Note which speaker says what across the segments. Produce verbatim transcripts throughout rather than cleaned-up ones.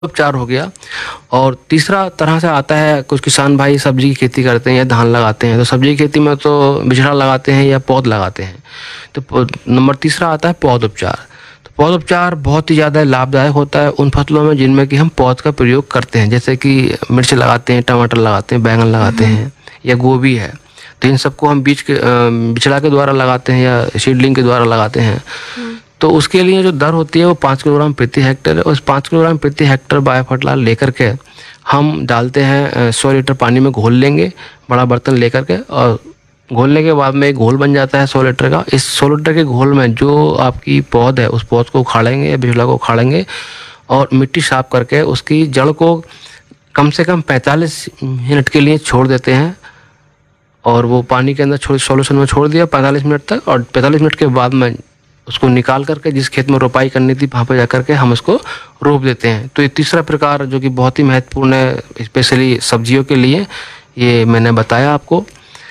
Speaker 1: उपचार हो गया। और तीसरा तरह से आता है, कुछ किसान भाई सब्जी की खेती करते हैं या धान लगाते हैं, तो सब्जी की खेती में तो बिचड़ा लगाते हैं या पौध लगाते हैं। तो नंबर तीसरा आता है पौध उपचार। तो पौध उपचार बहुत ही ज़्यादा लाभदायक होता है उन फसलों में जिनमें कि हम पौध का प्रयोग करते हैं, जैसे कि मिर्च लगाते हैं, टमाटर लगाते हैं, बैंगन लगाते हैं या गोभी है। तो इन सबको हम बीज के बिचड़ा के द्वारा लगाते हैं या सीडलिंग के द्वारा लगाते हैं। तो उसके लिए जो दर होती है वो पाँच किलोग्राम प्रति हेक्टेयर है। उस पाँच किलोग्राम प्रति हेक्टेयर बायो फर्टिलाइजर लेकर के हम डालते हैं, सौ लीटर पानी में घोल लेंगे, बड़ा बर्तन लेकर के, और घोलने के बाद में एक घोल बन जाता है सौ लीटर का। इस सौ लीटर के घोल में जो आपकी पौध है उस पौध को उखाड़ेंगे या बिचड़ा को उखाड़ेंगे और मिट्टी साफ करके उसकी जड़ को कम से कम पैंतालीस मिनट के लिए छोड़ देते हैं। और वो पानी के अंदर छोड़ सॉल्यूशन में छोड़ दिया पैंतालीस मिनट तक, और पैंतालीस मिनट के बाद में उसको निकाल करके जिस खेत में रोपाई करनी थी वहाँ पर जा करके हम उसको रोप देते हैं। तो ये तीसरा प्रकार जो कि बहुत ही महत्वपूर्ण है, स्पेशली सब्जियों के लिए, ये मैंने बताया आपको।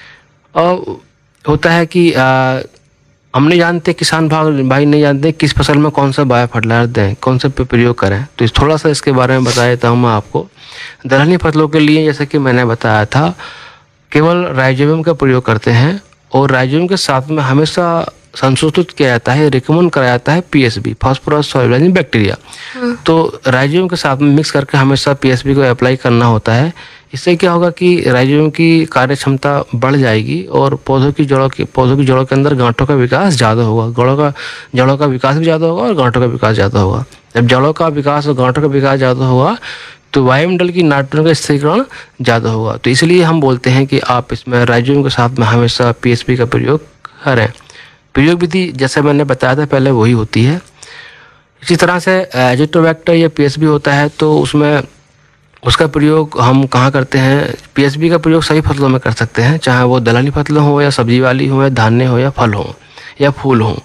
Speaker 1: और होता है कि आ, हम नहीं जानते, किसान भाई भाई नहीं जानते किस फसल में कौन सा बायो फर्टिलाइजर दें, कौन सा पे प्रयोग करें। तो इस थोड़ा सा इसके बारे में बता देता हूँ मैं आपको। दलहनी फसलों के लिए जैसे कि मैंने बताया था, केवल राइजोबियम का प्रयोग करते हैं, और राइजोबियम के साथ में हमेशा संशोधित किया जाता है, रिकमेंड कराया जाता है पीएसबी, फास्फोरस सोल्यूबलाइजिंग बैक्टीरिया। तो राइजोबियम के साथ में मिक्स करके हमेशा पीएसबी को अप्लाई करना होता है। इससे क्या होगा कि राइजोबियम की कार्य क्षमता बढ़ जाएगी और पौधों की जड़ों की पौधों की जड़ों के अंदर गांठों का विकास ज़्यादा होगा, जड़ों का जड़ों का विकास भी ज़्यादा होगा और गांठों का विकास ज़्यादा होगा। जब जड़ों का विकास और गांठों का विकास ज़्यादा होगा तो वायुमंडल की नाइट्रोजन का स्थिरीकरण ज़्यादा होगा। तो इसलिए हम बोलते हैं कि आप इसमें राइजोबियम के साथ में हमेशा पीएसपी का प्रयोग करें। प्रयोग विधि जैसे मैंने बताया था पहले वही होती है। इसी तरह से एजिटोबैक्टर या पीएसबी होता है, तो उसमें उसका प्रयोग हम कहाँ करते हैं? पीएसबी का प्रयोग सभी फसलों में कर सकते हैं, चाहे वो दलहनी फसलें हो या सब्जी वाली हो या धान्य हो या फल हो या फूल हो।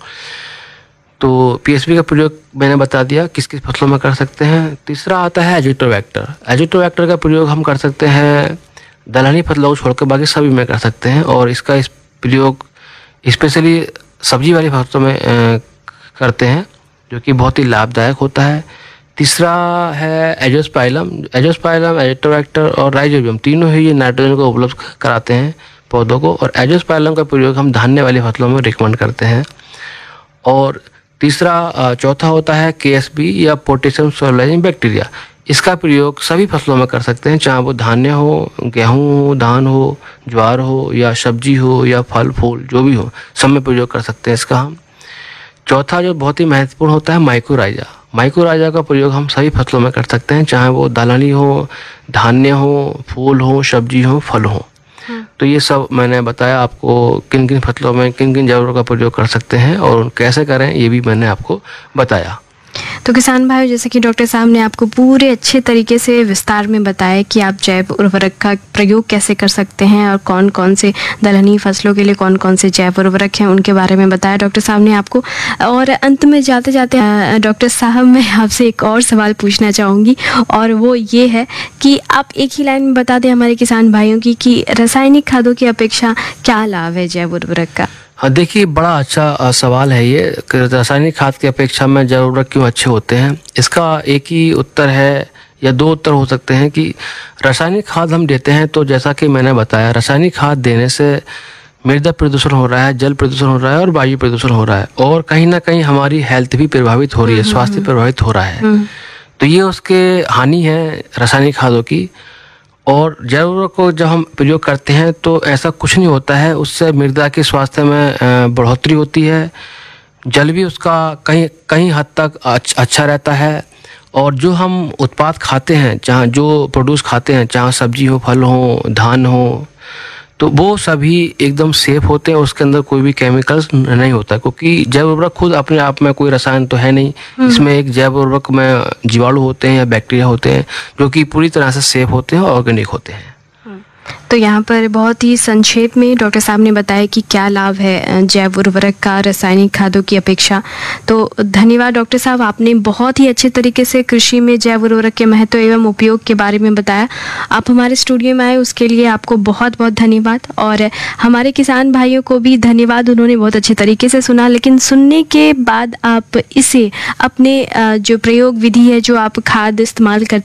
Speaker 1: तो पीएसबी का प्रयोग मैंने बता दिया किस किस फसलों में कर सकते हैं। तीसरा आता है एजिटोबैक्टर। एजिटोबैक्टर का प्रयोग हम कर सकते हैं दलहनी फसलों को छोड़कर बाकी सभी में कर सकते हैं, और इसका इस प्रयोग स्पेशली सब्जी वाली फसलों में आ, करते हैं, जो कि बहुत ही लाभदायक होता है। तीसरा है एजोस्पाइलम। एजोस्पाइलम, एजिटोबैक्टर और राइजोबियम तीनों ही ये नाइट्रोजन को उपलब्ध कराते हैं पौधों को, और एजोस्पाइलम का प्रयोग हम धान्य वाली फसलों में रिकमेंड करते हैं। और तीसरा चौथा होता है केएसबी या पोटेशियम सोल्यूबलाइजिंग बैक्टीरिया। इसका प्रयोग सभी फसलों में कर सकते हैं, चाहे वो धान्य हो, गेहूँ हो, धान हो, ज्वार हो या सब्जी हो या फल फूल जो भी हो, सब में प्रयोग कर सकते हैं इसका हम। चौथा जो बहुत ही महत्वपूर्ण होता है माइक्रोराइजा। माइक्रोराइजा का प्रयोग हम सभी फसलों में कर सकते हैं, चाहे वो दलहनी हो, धान्य हो, फूल हो, सब्जी हो, फल हो। तो ये सब मैंने बताया आपको किन किन फसलों में किन किन जैवों का प्रयोग कर सकते हैं और कैसे करें, ये भी मैंने आपको बताया।
Speaker 2: तो किसान भाई, जैसे कि डॉक्टर साहब ने आपको पूरे अच्छे तरीके से विस्तार में बताया कि आप जैव उर्वरक का प्रयोग कैसे कर सकते हैं और कौन कौन से दलहनी फसलों के लिए कौन कौन से जैव उर्वरक हैं उनके बारे में बताया डॉक्टर साहब ने आपको। और अंत में जाते जाते डॉक्टर साहब मैं आपसे एक और सवाल पूछना चाहूँगी, और वो ये है कि आप एक ही लाइन में बता दें हमारे किसान भाइयों की कि रासायनिक खादों की अपेक्षा क्या लाभ है जैव उर्वरक का।
Speaker 1: हाँ, देखिए बड़ा अच्छा सवाल है ये, रासायनिक खाद की अपेक्षा में जैव उर्वरक क्यों अच्छे होते हैं। इसका एक ही उत्तर है या दो उत्तर हो सकते हैं कि रासायनिक खाद हम देते हैं तो जैसा कि मैंने बताया, रासायनिक खाद देने से मृदा प्रदूषण हो रहा है, जल प्रदूषण हो रहा है और वायु प्रदूषण हो रहा है, और कहीं ना कहीं हमारी हेल्थ भी प्रभावित हो रही है, स्वास्थ्य प्रभावित हो रहा है। तो ये उसके हानि है रासायनिक खादों की। और जैव उर्वरक को जब हम प्रयोग करते हैं तो ऐसा कुछ नहीं होता है, उससे मृदा के स्वास्थ्य में बढ़ोतरी होती है, जल भी उसका कहीं कहीं हद तक अच्छा रहता है, और जो हम उत्पाद खाते हैं, जहाँ जो प्रोड्यूस खाते हैं, चाहे सब्जी हो, फल हो, धान हो, तो वो सभी एकदम सेफ होते हैं, उसके अंदर कोई भी केमिकल्स नहीं होता, क्योंकि जैव उर्वरक खुद अपने आप में कोई रसायन तो है नहीं। इसमें एक जैव उर्वरक में जीवाणु होते हैं या बैक्टीरिया होते हैं जो कि पूरी तरह से सेफ होते हैं और ऑर्गेनिक होते हैं।
Speaker 2: तो यहाँ पर बहुत ही संक्षेप में डॉक्टर साहब ने बताया कि क्या लाभ है जैव उर्वरक का रासायनिक खादों की अपेक्षा। तो धन्यवाद डॉक्टर साहब, आपने बहुत ही अच्छे तरीके से कृषि में जैव उर्वरक के महत्व एवं उपयोग के बारे में बताया। आप हमारे स्टूडियो में आए उसके लिए आपको बहुत बहुत धन्यवाद। और हमारे किसान भाइयों को भी धन्यवाद, उन्होंने बहुत अच्छे तरीके से सुना। लेकिन सुनने के बाद आप इसे अपने जो प्रयोग विधि है, जो आप खाद इस्तेमाल करते